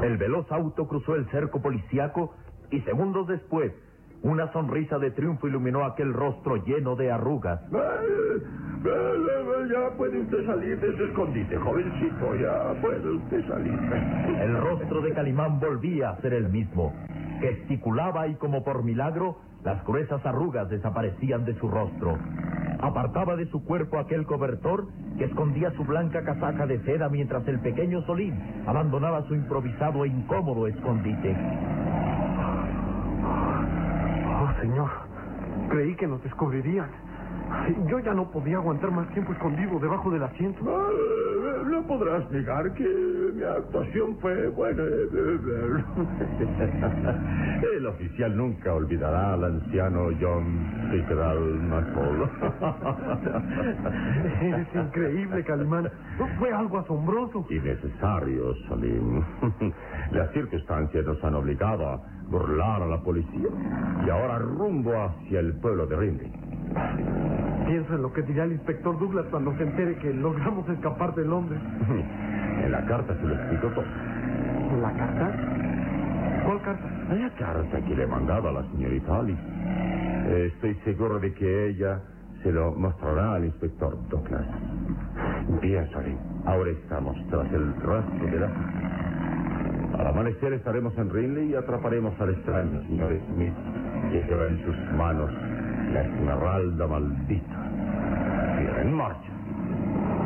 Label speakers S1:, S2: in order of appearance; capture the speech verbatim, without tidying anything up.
S1: El veloz auto cruzó el cerco policíaco y segundos después, una sonrisa de triunfo iluminó aquel rostro lleno de arrugas.
S2: Ya puede usted salir de su escondite, jovencito, ya puede usted salir.
S1: El rostro de Calimán volvía a ser el mismo. Gesticulaba y como por milagro, las gruesas arrugas desaparecían de su rostro. Apartaba de su cuerpo aquel cobertor que escondía su blanca casaca de seda mientras el pequeño Solín abandonaba su improvisado e incómodo escondite.
S3: Oh, señor, creí que nos descubrirían. Yo ya no podía aguantar más tiempo escondido debajo del asiento.
S2: No, no podrás negar que mi actuación fue buena. El oficial nunca olvidará al anciano John Pickerel McCall.
S3: Es increíble, Calimán. Fue algo asombroso.
S2: Y necesario, Salim. Las circunstancias nos han obligado a burlar a la policía. Y ahora rumbo hacia el pueblo de Rindy.
S3: Pienso en lo que dirá el inspector Douglas cuando se entere que logramos escapar de Londres.
S2: En la carta se lo explico todo.
S3: ¿En la carta? ¿Cuál carta?
S2: La carta que le he mandado a la señorita Alice. Estoy seguro de que ella se lo mostrará al inspector Douglas. Bien, Salim. Ahora estamos tras el rastro de la... Al amanecer estaremos en Rinley y atraparemos al extraño señor Smith, que lleva en sus manos la esmeralda maldita. En marcha.